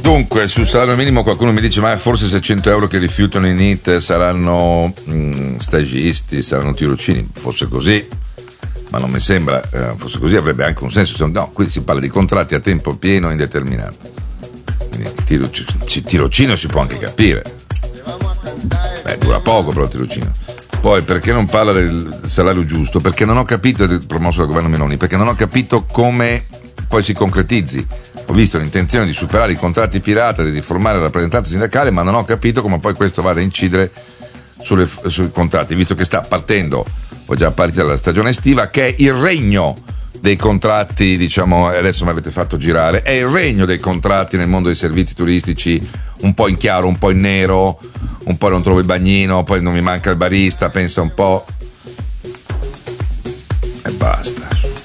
Dunque, sul salario minimo qualcuno mi dice ma forse 600 euro che rifiutano i NEET saranno stagisti, saranno tirocini. Fosse così, ma non mi sembra, fosse così avrebbe anche un senso. No, qui si parla di contratti a tempo pieno indeterminato. Quindi tirocino si può anche capire. Dura poco però il tirocino. Poi perché non parla del salario giusto? Perché non ho capito, promosso dal governo Meloni, perché non ho capito come poi si concretizzi. Ho visto l'intenzione di superare i contratti pirata, di riformare la rappresentanza sindacale, ma non ho capito come poi questo vada a incidere sui contratti, visto che sta partendo, poi già partita la stagione estiva, che è il regno dei contratti, diciamo, adesso mi avete fatto girare, è il regno dei contratti nel mondo dei servizi turistici, un po' in chiaro, un po' in nero, un po' non trovo il bagnino, poi non mi manca il barista, pensa un po' e basta.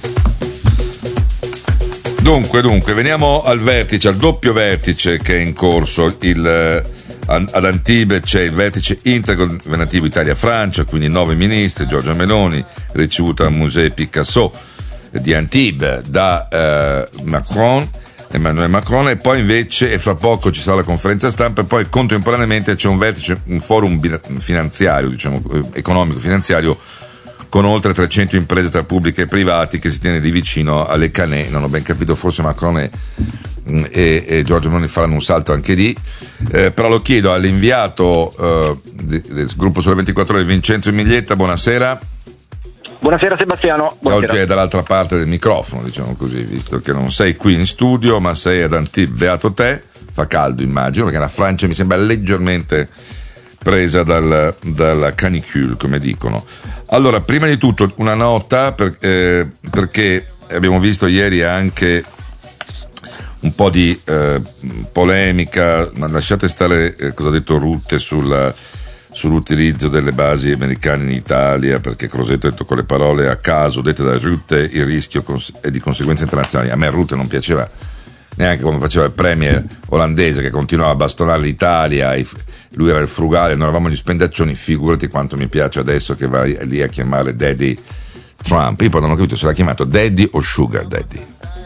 Dunque, veniamo al vertice, al doppio vertice che è in corso. Ad Antibes c'è il vertice intergovernativo Italia-Francia, quindi 9 ministri, Giorgia Meloni, ricevuta al Museo Picasso di Antibes da Emmanuel Macron, e poi invece, e fra poco ci sarà la conferenza stampa, e poi contemporaneamente c'è un vertice, un forum finanziario, diciamo, economico-finanziario, con oltre 300 imprese tra pubbliche e privati, che si tiene di vicino alle Canè. Non ho ben capito, forse Macron e Giorgio Meloni faranno un salto anche lì, però lo chiedo all'inviato del gruppo Sole 24 Ore, Vincenzo Miglietta. Buonasera. Buonasera Sebastiano. Buonasera. Oggi è dall'altra parte del microfono, diciamo così, visto che non sei qui in studio ma sei ad Antibes. Beato te, fa caldo immagino, perché la Francia mi sembra leggermente presa dalla canicule, come dicono. Allora, prima di tutto una nota perché abbiamo visto ieri anche un po' di polemica, ma lasciate stare cosa ha detto Rutte sull'utilizzo delle basi americane in Italia, perché Crosetto ha detto con le parole a caso dette da Rutte il rischio è di conseguenze internazionali. A me Rutte non piaceva neanche come faceva il premier olandese, che continuava a bastonare l'Italia, lui era il frugale, noi eravamo gli spendaccioni. Figurati quanto mi piace adesso che va lì a chiamare Daddy Trump. Io poi non ho capito se l'ha chiamato Daddy o Sugar Daddy,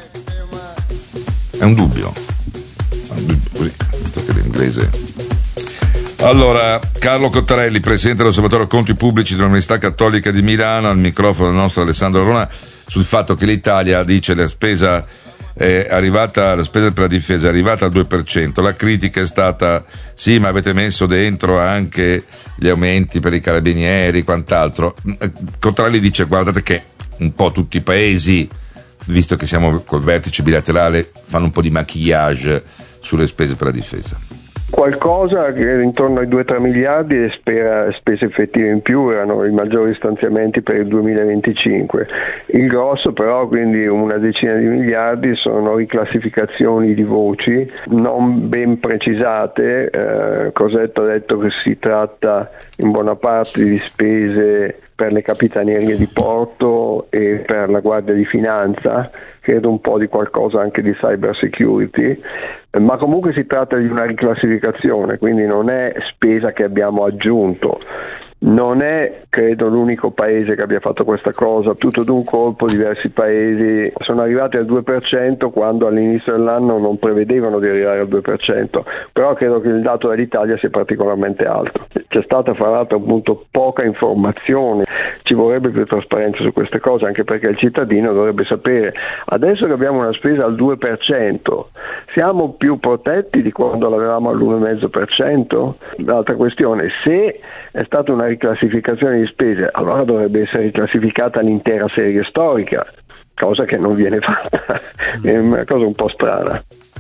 è un dubbio così, visto che l'inglese. Allora, Carlo Cottarelli, presidente dell'Osservatorio Conti Pubblici dell'Università Cattolica di Milano, al microfono del nostro Alessandro Arona, sul fatto che l'Italia, dice, la spesa per la difesa è arrivata al 2%. La critica è stata: sì, ma avete messo dentro anche gli aumenti per i carabinieri, quant'altro. Cottarelli dice: guardate che un po' tutti i paesi, visto che siamo col vertice bilaterale, fanno un po' di maquillage sulle spese per la difesa. Qualcosa che intorno ai 2-3 miliardi e spese effettive in più erano i maggiori stanziamenti per il 2025. Il grosso però, quindi una decina di miliardi, sono riclassificazioni di voci non ben precisate. Crosetto ha detto che si tratta in buona parte di spese per le capitanerie di porto e per la Guardia di Finanza, credo un po' di qualcosa anche di cyber security, ma comunque si tratta di una riclassificazione, quindi non è spesa che abbiamo aggiunto. Non è, credo, l'unico paese che abbia fatto questa cosa. Tutto d'un colpo diversi paesi sono arrivati al 2% quando all'inizio dell'anno non prevedevano di arrivare al 2%, però credo che il dato dell'Italia sia particolarmente alto. C'è stata fra l'altro appunto poca informazione, ci vorrebbe più trasparenza su queste cose, anche perché il cittadino dovrebbe sapere: adesso che abbiamo una spesa al 2%, siamo più protetti di quando l'avevamo all'1,5%? L'altra questione: se è stata una riclassificazione di spese, allora dovrebbe essere riclassificata l'intera serie storica, cosa che non viene fatta. È una cosa un po' strana.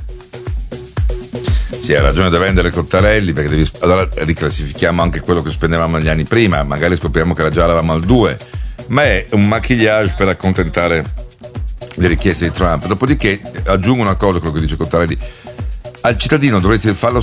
Sì, ha ragione da vendere Cottarelli, perché allora riclassifichiamo anche quello che spendevamo negli anni prima, magari scopriamo che già eravamo al 2%, ma è un maquillage per accontentare le richieste di Trump. Dopodiché aggiungo una cosa, quello che dice Cottarelli: al cittadino dovreste farlo